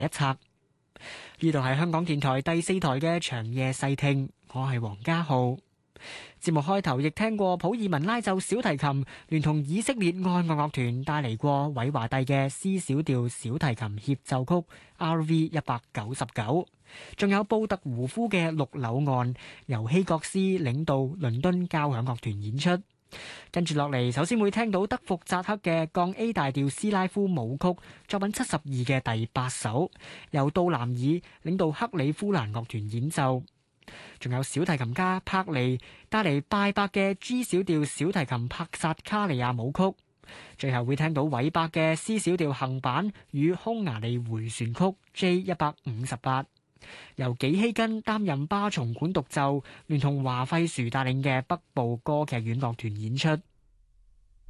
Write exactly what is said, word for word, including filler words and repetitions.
一冊。呢度係香港電台第四台嘅長夜細聽，我係黃家浩。節目開頭亦聽過普爾文拉奏小提琴聯同以色列愛樂樂團帶嚟過韋華第嘅 C 小調小提琴協奏曲 R V 一百九十九，仲有布特胡夫嘅綠柳岸由希格斯領導倫敦交響樂團演出。跟住落嚟，首先會聽到德福扎克嘅降 A 大調斯拉夫舞曲作品七十二嘅第八首，由杜南爾領導克里夫蘭樂團演奏。仲有小提琴家帕尼帶嚟拜伯嘅 G 小調小提琴帕薩卡利亞舞曲，最後會聽到韋伯嘅 C 小調行板與匈牙利迴旋曲 J 一百五十八，由紀希根擔任巴松管獨奏，聯同華費殊帶領嘅北部歌劇院樂團演出。